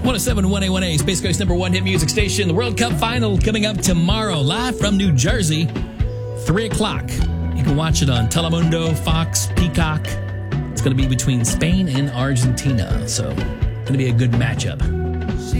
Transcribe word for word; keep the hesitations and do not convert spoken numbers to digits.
one oh seven point one A one A, Space Coast number one hit music station. The World Cup final coming up tomorrow, live from New Jersey, three o'clock. You can watch it on Telemundo, Fox, Peacock. It's going to be between Spain and Argentina, so it's going to be a good matchup.